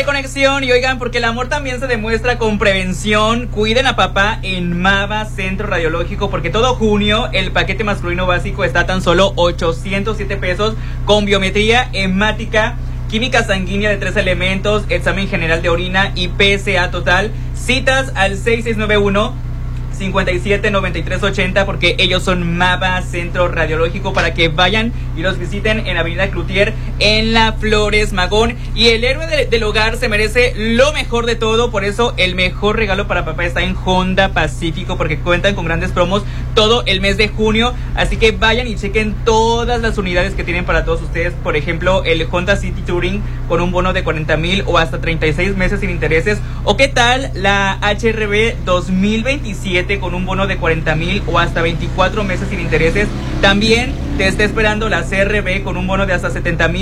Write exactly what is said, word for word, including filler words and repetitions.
de conexión. Y oigan, porque el amor también se demuestra con prevención. Cuiden a papá en Mava Centro Radiológico, porque todo junio el paquete masculino básico está a tan solo ochocientos siete pesos, con biometría hemática, química sanguínea de tres elementos, examen general de orina y P C A total. Citas al seis seis nueve uno, cincuenta y siete noventa y tres ochenta, porque ellos son Mava Centro Radiológico, para que vayan y los visiten en Avenida Cloutier, en la Flores Magón. Y el héroe de, del hogar se merece lo mejor de todo, por eso el mejor regalo para papá está en Honda Pacífico, porque cuentan con grandes promos todo el mes de junio. Así que vayan y chequen todas las unidades que tienen para todos ustedes. Por ejemplo, el Honda City Touring con un bono de cuarenta mil o hasta treinta y seis meses sin intereses. O qué tal la H R B dos mil veintisiete con un bono de cuarenta mil o hasta veinticuatro meses sin intereses. También te está esperando la C R B con un bono de hasta setenta mil